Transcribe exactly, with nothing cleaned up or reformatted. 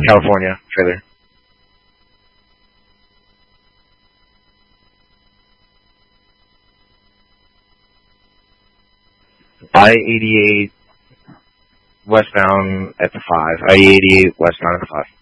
California, trailer. I eighty-eight westbound at the five. I eighty-eight westbound at the five.